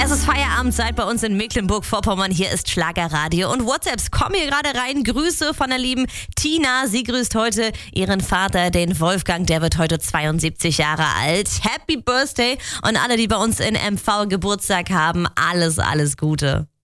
Es ist Feierabendzeit bei uns in Mecklenburg-Vorpommern. Hier ist Schlagerradio und WhatsApps kommen hier gerade rein. Grüße von der lieben Tina. Sie grüßt heute ihren Vater, den Wolfgang. Der wird heute 72 Jahre alt. Happy Birthday und alle, die bei uns in MV Geburtstag haben, alles Gute.